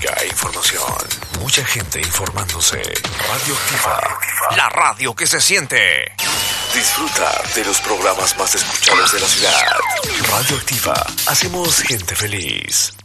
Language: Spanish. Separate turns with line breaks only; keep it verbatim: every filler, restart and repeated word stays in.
mucha información, mucha gente informándose. Radioactiva, la radio que se siente. Disfruta de los programas más escuchados de la ciudad. Radioactiva, hacemos gente feliz.